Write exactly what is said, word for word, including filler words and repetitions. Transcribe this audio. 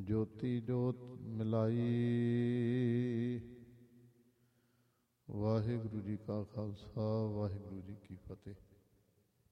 ਜੋਤੀ ਜੋਤ ਮਿਲਾਈ। ਵਾਹਿਗੁਰੂ ਜੀ ਕਾ ਖਾਲਸਾ, ਵਾਹਿਗੁਰੂ ਜੀ ਕੀ ਫਤਿਹ।